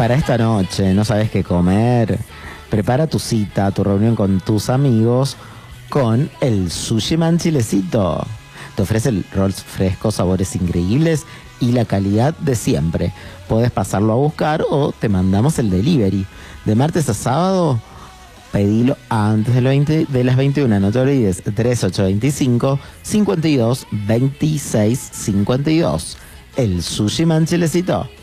Para esta noche, ¿no sabes qué comer? Prepara tu cita, tu reunión con tus amigos con el Sushi Man Chilecito. Te ofrece el rolls frescos, sabores increíbles y la calidad de siempre. Podés pasarlo a buscar o te mandamos el delivery. De martes a sábado, pedilo antes de las 21. No te olvides, 3825 52 26 52. El Sushi Man Chilecito.